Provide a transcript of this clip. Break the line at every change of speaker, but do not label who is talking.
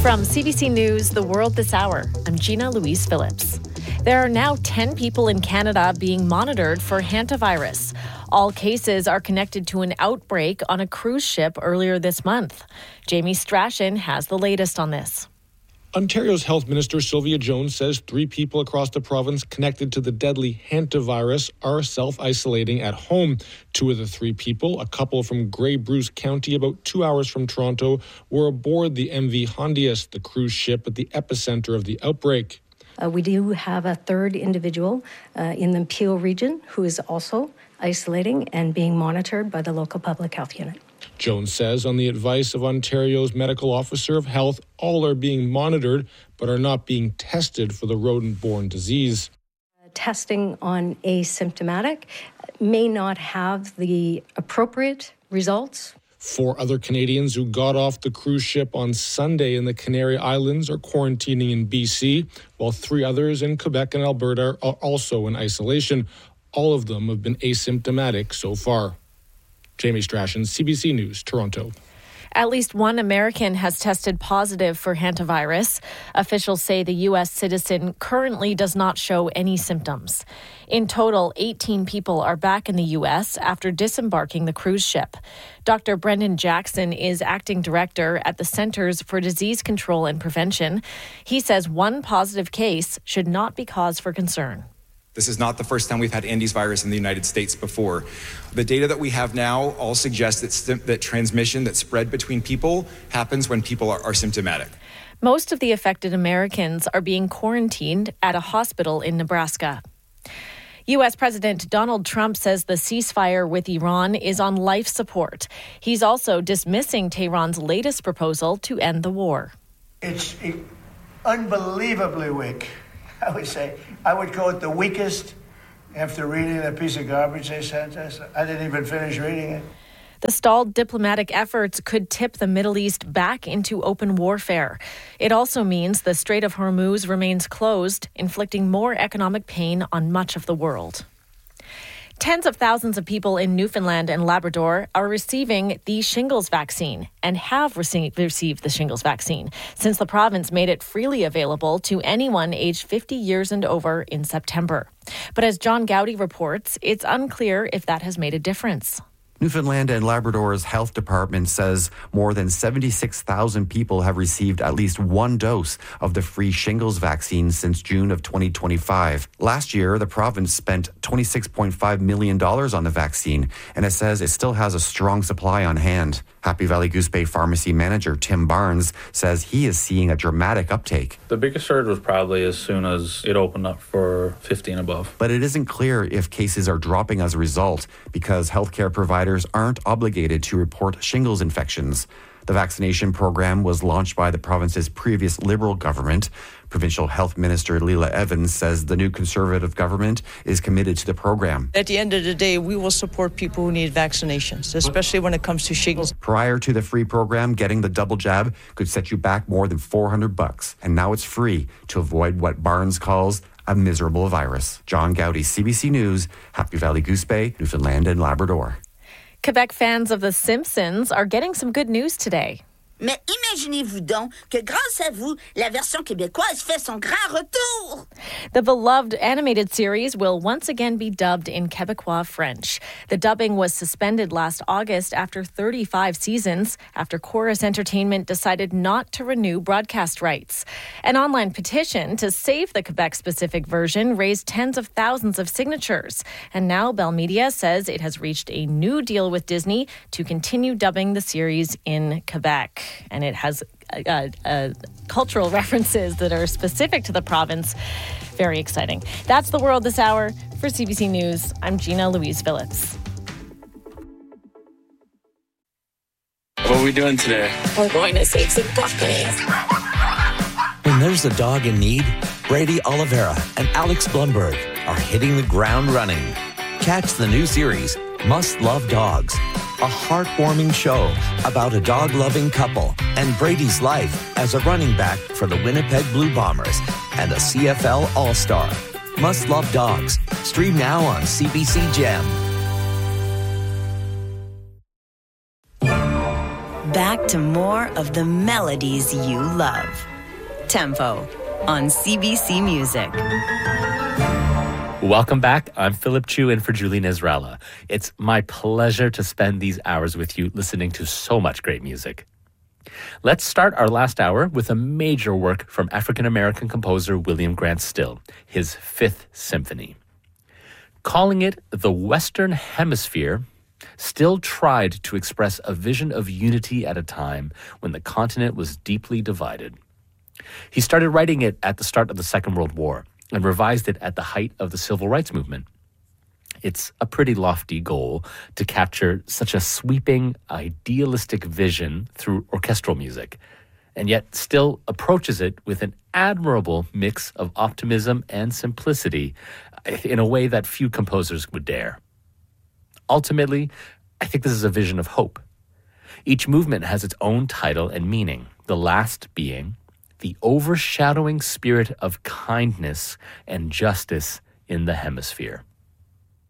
From CBC News, The World This Hour, I'm Gina Louise Phillips. There are now 10 people in Canada being monitored for hantavirus. All cases are connected to an outbreak on a cruise ship earlier this month. Jamie Strachan has the latest on this.
Ontario's Health Minister Sylvia Jones says 3 people across the province connected to the deadly hantavirus are self-isolating at home. 2 of the 3 people, a couple from Grey Bruce County about 2 hours from Toronto, were aboard the MV Hondias, the cruise ship at the epicenter of the outbreak.
We do have a 3rd individual in the Peel region who is also isolating and being monitored by the local public health unit.
Jones says on the advice of Ontario's Medical Officer of Health, all are being monitored but are not being tested for the rodent-borne disease.
Testing on asymptomatic may not have the appropriate results.
4 other Canadians who got off the cruise ship on Sunday in the Canary Islands are quarantining in BC, while 3 others in Quebec and Alberta are also in isolation. All of them have been asymptomatic so far. Jamie Strachan, CBC News, Toronto.
At least 1 American has tested positive for hantavirus. Officials say the U.S. citizen currently does not show any symptoms. In total, 18 people are back in the U.S. after disembarking the cruise ship. Dr. Brendan Jackson is acting director at the Centers for Disease Control and Prevention. He says 1 positive case should not be cause for concern.
This is not the first time we've had Andes virus in the United States before. The data that we have now all suggests that transmission that spread between people happens when people are symptomatic.
Most of the affected Americans are being quarantined at a hospital in Nebraska. U.S. President Donald Trump says the ceasefire with Iran is on life support. He's also dismissing Tehran's latest proposal to end the war.
It's unbelievably weak. I would say, I would call it the weakest after reading that piece of garbage they sent us. I didn't even finish reading it.
The stalled diplomatic efforts could tip the Middle East back into open warfare. It also means the Strait of Hormuz remains closed, inflicting more economic pain on much of the world. Tens of thousands of people in Newfoundland and Labrador are receiving the shingles vaccine and have received the shingles vaccine since the province made it freely available to anyone aged 50 years and over in September. But as John Gowdy reports, it's unclear if that has made a difference.
Newfoundland and Labrador's health department says more than 76,000 people have received at least 1 dose of the free shingles vaccine since June of 2025. Last year, the province spent $26.5 million on the vaccine, and it says it still has a strong supply on hand. Happy Valley Goose Bay pharmacy manager Tim Barnes says he is seeing a dramatic uptake.
The biggest surge was probably as soon as it opened up for 50 and above.
But it isn't clear if cases are dropping as a result because healthcare providers aren't obligated to report shingles infections. The vaccination program was launched by the province's previous Liberal government. Provincial Health Minister Leila Evans says the new Conservative government is committed to the program.
At the end of the day, we will support people who need vaccinations, especially when it comes to shingles.
Prior to the free program, getting the double jab could set you back more than $400, and now it's free to avoid what Barnes calls a miserable virus. John Gowdy, CBC News, Happy Valley Goose Bay, Newfoundland and Labrador.
Quebec fans of The Simpsons are getting some good news today.
Mais imaginez-vous donc que grâce à vous, la version québécoise fait son grand retour.
The beloved animated series will once again be dubbed in Quebecois French. The dubbing was suspended last August after 35 seasons, after Chorus Entertainment decided not to renew broadcast rights. An online petition to save the Quebec-specific version raised tens of thousands of signatures. And now Bell Media says it has reached a new deal with Disney to continue dubbing the series in Quebec. And it has cultural references that are specific to the province. Very exciting. That's The World This Hour. For CBC News, I'm Gina Louise Phillips.
What are we doing today?
We're going to save some puppies.
When there's a dog in need, Brady Oliveira and Alex Blumberg are hitting the ground running. Catch the new series, Must Love Dogs, a heartwarming show about a dog-loving couple and Brady's life as a running back for the Winnipeg Blue Bombers and a CFL All-Star. Must Love Dogs. Stream now on CBC Gem.
Back to more more of the melodies you love. Tempo on CBC Music.
Welcome back. I'm Philip Chu in for Julie Nezrala. It's my pleasure to spend these hours with you listening to so much great music. Let's start our last hour with a major work from African-American composer William Grant Still, his Fifth Symphony. Calling it the Western Hemisphere, Still tried to express a vision of unity at a time when the continent was deeply divided. He started writing it at the start of the Second World War and revised it at the height of the Civil Rights Movement. It's a pretty lofty goal to capture such a sweeping, idealistic vision through orchestral music, and yet Still approaches it with an admirable mix of optimism and simplicity in a way that few composers would dare. Ultimately, I think this is a vision of hope. Each movement has its own title and meaning, the last being the overshadowing spirit of kindness and justice in the hemisphere.